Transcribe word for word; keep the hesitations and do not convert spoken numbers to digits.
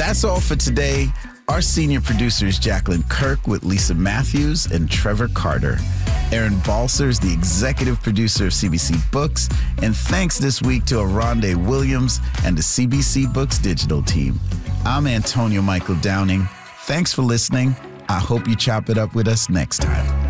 That's all for today. Our senior producer is Jacqueline Kirk with Lisa Matthews and Trevor Carter. Aaron Balser is the executive producer of C B C Books. And thanks this week to Aronde Williams and the C B C Books digital team. I'm Antonio Michael Downing. Thanks for listening. I hope you chop it up with us next time.